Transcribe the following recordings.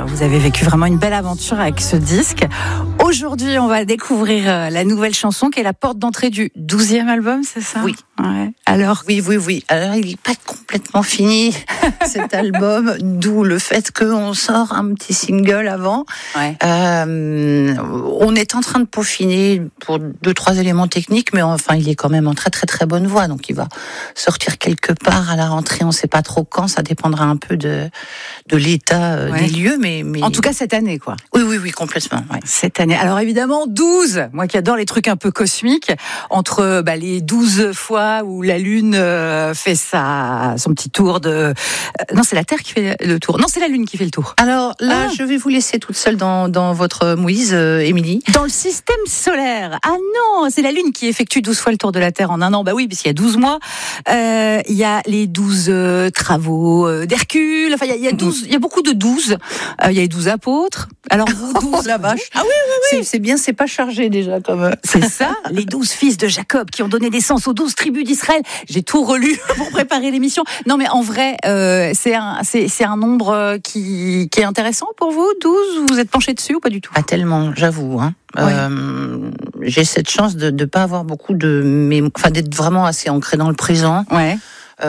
Vous avez vécu vraiment une belle aventure avec ce disque. Aujourd'hui, on va découvrir la nouvelle chanson qui est la porte d'entrée du 12e album, c'est ça ? Oui. Ouais. Alors, Oui. Alors, il n'est pas complètement fini, cet album, d'où le fait qu'on sort un petit single avant. Ouais. On est en train de peaufiner pour 2-3 éléments techniques, mais enfin, il est quand même en très très très bonne voie, donc il va sortir quelque part à la rentrée, on ne sait pas trop quand, ça dépendra un peu de l'état des lieux, mais... En tout cas, cette année, quoi. Oui, complètement. Ouais. Cette année. Alors évidemment, 12, moi qui adore les trucs un peu cosmiques, entre les 12 fois où la Lune fait son petit tour de... non, c'est la Terre qui fait le tour. Non, c'est la Lune qui fait le tour. Alors là, je vais vous laisser toute seule dans votre mouise, Émilie. Dans le système solaire. Ah non, c'est la Lune qui effectue 12 fois le tour de la Terre en un an. Bah oui, puisqu'il y a 12 mois. Il y a les 12 travaux d'Hercule. Enfin, il y a beaucoup de 12. Il y a les 12 apôtres. Alors, vous, 12 la vache. Ah oui. C'est bien, c'est pas chargé déjà comme... C'est ça, les 12 fils de Jacob qui ont donné naissance aux 12 tribus d'Israël. J'ai tout relu pour préparer l'émission. Non, mais en vrai, c'est un nombre qui est intéressant pour vous, 12. Vous êtes penché dessus ou pas du tout ? Pas tellement, j'avoue. Hein. Ouais. J'ai cette chance de ne pas avoir beaucoup d'être vraiment assez ancré dans le présent. Ouais.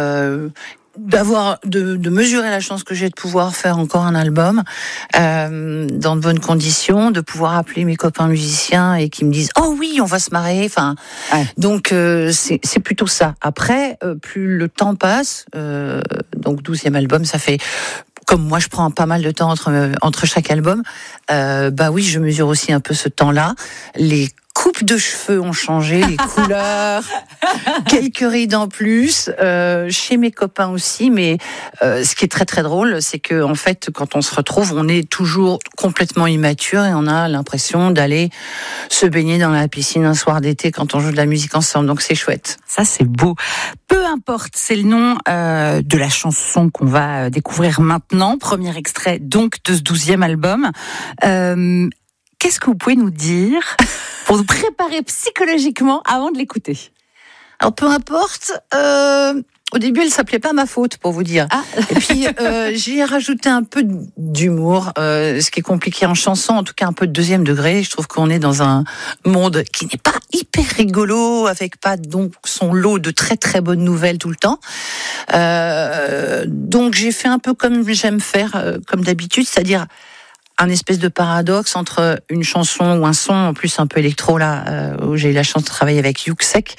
De mesurer la chance que j'ai de pouvoir faire encore un album dans de bonnes conditions, de pouvoir appeler mes copains musiciens et qui me disent oh oui, on va se marrer. Enfin, donc c'est plutôt ça. Après, plus le temps passe, donc 12e album, ça fait... Comme moi, je prends pas mal de temps entre chaque album. Oui, je mesure aussi un peu ce temps-là. Les coupes de cheveux ont changé, les couleurs, quelques rides en plus, chez mes copains aussi. Mais ce qui est très très drôle, c'est que en fait, quand on se retrouve, on est toujours complètement immature et on a l'impression d'aller se baigner dans la piscine un soir d'été quand on joue de la musique ensemble. Donc c'est chouette. Ça, c'est beau. Peu importe, c'est le nom de la chanson qu'on va découvrir maintenant. Premier extrait donc de ce 12e album. Qu'est-ce que vous pouvez nous dire pour nous préparer psychologiquement avant de l'écouter ? Alors peu importe, au début elle s'appelait pas Ma Faute pour vous dire. Ah. Et puis j'y ai rajouté un peu d'humour, ce qui est compliqué en chanson, en tout cas un peu de deuxième degré. Je trouve qu'on est dans un monde qui n'est pas hyper rigolo, avec pas donc son lot de très très bonnes nouvelles tout le temps. Donc j'ai fait un peu comme j'aime faire, comme d'habitude, c'est-à-dire un espèce de paradoxe entre une chanson ou un son, en plus un peu électro là, où j'ai eu la chance de travailler avec Yuxek,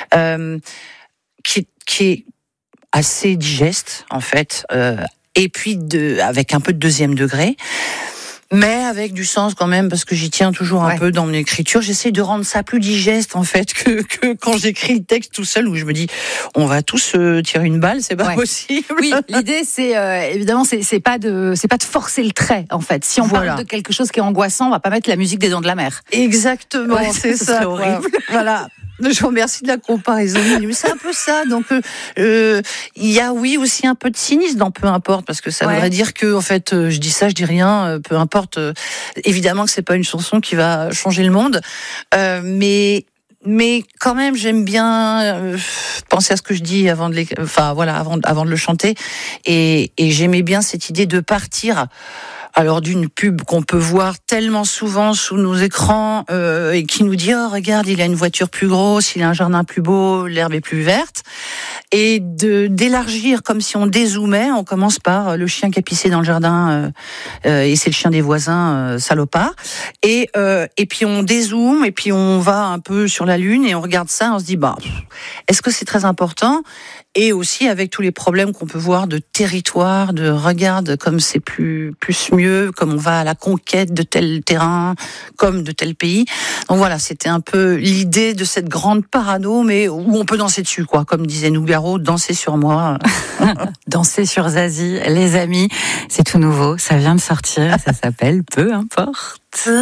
qui est assez digeste en fait, et puis avec un peu de deuxième degré, mais avec du sens quand même, parce que j'y tiens toujours un peu dans mon écriture. J'essaie de rendre ça plus digeste en fait que quand j'écris le texte tout seul, où je me dis on va tous tirer une balle, c'est pas possible. Oui, l'idée c'est évidemment c'est pas de forcer le trait en fait. Si on parle de quelque chose qui est angoissant, on va pas mettre la musique des Dents de la Mer. Exactement, c'est ça. C'est horrible. Voilà. Je vous remercie de la comparaison, mais c'est un peu ça. Donc, il y a aussi un peu de cynisme dans peu importe, parce que ça voudrait dire que en fait, je dis ça, je dis rien, peu importe. Évidemment que c'est pas une chanson qui va changer le monde, mais quand même, j'aime bien penser à ce que je dis avant de le chanter, et j'aimais bien cette idée de partir. Alors d'une pub qu'on peut voir tellement souvent sous nos écrans et qui nous dit oh regarde, il a une voiture plus grosse, il a un jardin plus beau, l'herbe est plus verte, et d'élargir comme si on dézoomait. On commence par le chien qui a pissé dans le jardin et c'est le chien des voisins, salopard, et puis on dézoome et puis on va un peu sur la lune et on regarde ça, on se dit est-ce que c'est très important? Et aussi avec tous les problèmes qu'on peut voir de territoire, de regarde comme c'est plus mieux, comme on va à la conquête de tel terrain, comme de tel pays. Donc voilà, c'était un peu l'idée de cette grande parano, mais où on peut danser dessus, quoi. Comme disait Nougaro, danser sur moi. Danser sur Zazie, les amis, c'est tout nouveau, ça vient de sortir, ça s'appelle Peu importe.